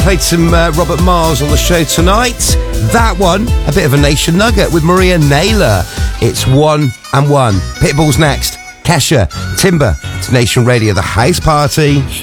played some Robert Miles on the show tonight. That one, a bit of a nation nugget with Maria Naylor. It's 1 and 1. Pitbull's next. Kesha, Timber, it's Nation Radio, the house party.